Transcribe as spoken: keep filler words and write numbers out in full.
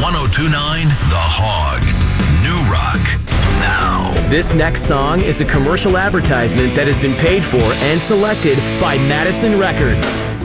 one oh two point nine The Hog. New Rock. Now. This next song is a commercial advertisement that has been paid for and selected by Madison Records.